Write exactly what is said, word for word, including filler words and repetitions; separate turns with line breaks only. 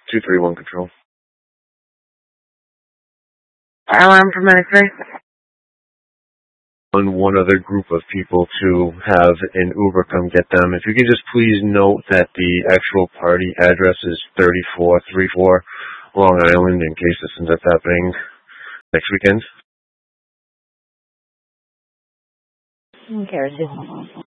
two three one control.
Alarm for Ministry.
On one other group of people to have an Uber come get them. If you could just please note that the actual party address is thirty-four thirty-four Long Island in case this ends up happening next weekend.
Okay,